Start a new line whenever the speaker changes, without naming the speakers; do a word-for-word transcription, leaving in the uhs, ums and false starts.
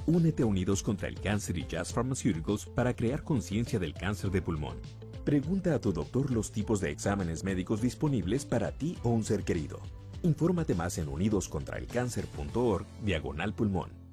Únete a Unidos contra el Cáncer y Jazz Pharmaceuticals para crear conciencia del cáncer de pulmón. Pregunta a tu doctor los tipos de exámenes médicos disponibles para ti o un ser querido. Infórmate más en unidoscontraelcáncer punto org diagonal pulmón.